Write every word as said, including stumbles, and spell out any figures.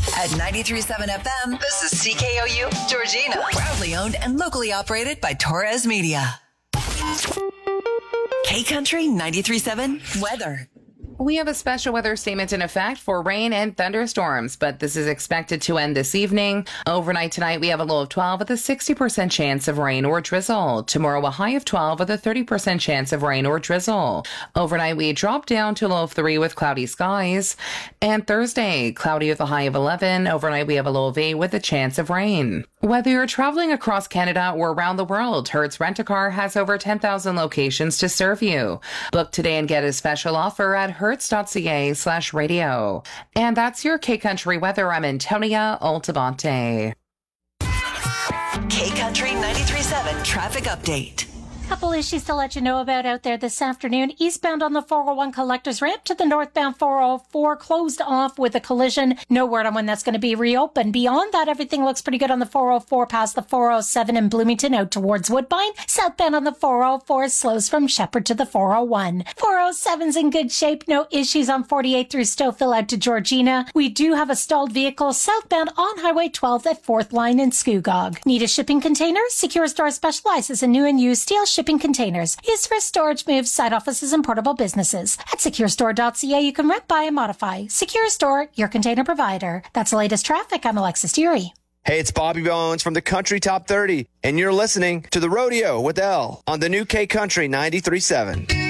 At ninety-three point seven F M, this is C K O U, Georgina. Proudly owned and locally operated by Torres Media. K-Country ninety-three point seven weather. We have a special weather statement in effect for rain and thunderstorms, but this is expected to end this evening. Overnight tonight, we have a low of twelve with a sixty percent chance of rain or drizzle. Tomorrow, a high of twelve with a thirty percent chance of rain or drizzle. Overnight, we drop down to a low of three with cloudy skies. And Thursday, cloudy with a high of eleven. Overnight, we have a low of eight with a chance of rain. Whether you're traveling across Canada or around the world, Hertz Rent-A-Car has over ten thousand locations to serve you. Book today and get a special offer at hertz.ca slash radio. And that's your K-Country weather. I'm Antonia Altabante. K-Country ninety-three point seven traffic update. Couple issues to let you know about out there this afternoon. Eastbound on the four oh one Collectors Ramp to the northbound four oh four closed off with a collision. No word on when that's going to be reopened. Beyond that, everything looks pretty good on the four oh four past the four oh seven in Bloomington out towards Woodbine. Southbound on the four oh four slows from Shepherd to the four oh one. four oh seven's in good shape. No issues on forty-eight through Stouffville out to Georgina. We do have a stalled vehicle southbound on Highway twelve at fourth Line in Scugog. Need a shipping container? Secure Store specializes in new and used steel shipping containers. Used for storage moves, side offices, and portable businesses. At secure store dot c a, you can rent, buy, and modify. Secure Store, your container provider. That's the latest traffic. I'm Alexis Dury. Hey, it's Bobby Bones from the Country Top thirty, and you're listening to The Rodeo with Elle on the new K-Country ninety-three point seven.